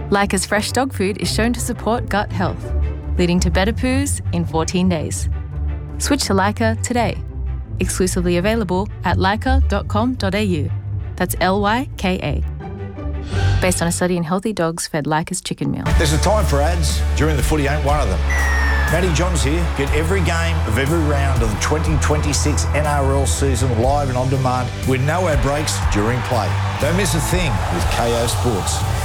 Leica's fresh dog food is shown to support gut health, leading to better poos in 14 days. Switch to Leica today. Exclusively available at leica.com.au. That's Lyka. Based on a study in healthy dogs fed Leica's chicken meal. There's a time for ads. During the footy ain't one of them. Matty Johns here. Get every game of every round of the 2026 NRL season live and on demand with no ad breaks during play. Don't miss a thing with KO Sports.